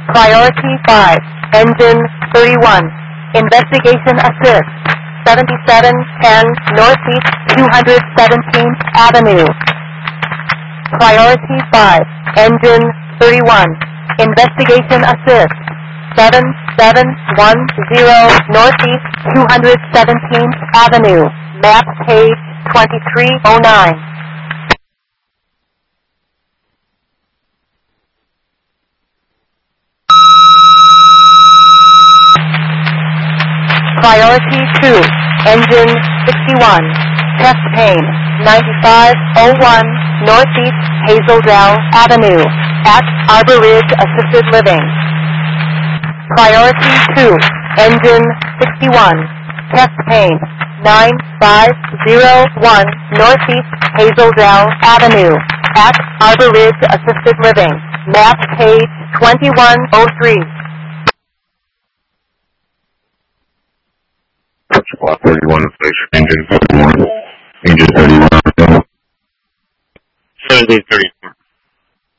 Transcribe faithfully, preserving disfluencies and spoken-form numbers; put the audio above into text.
Priority five, Engine thirty-one. Investigation Assist. seventy-seven ten Northeast two hundred seventeenth Avenue. Priority five, Engine thirty-one. Investigation Assist. seven seven one zero Northeast two hundred seventeenth Avenue. Map page twenty-three oh nine. Priority two, Engine sixty-one. Chest pain, ninety-five oh one Northeast Hazeldale Avenue, at Arbor Ridge Assisted Living. Priority two, Engine sixty-one. Chest pain, nine five oh one Northeast Hazeldale Avenue, at Arbor Ridge Assisted Living. Map page twenty-one oh three. Squad thirty-one, station engine thirty-one, engine thirty-one, seventeen thirty-four.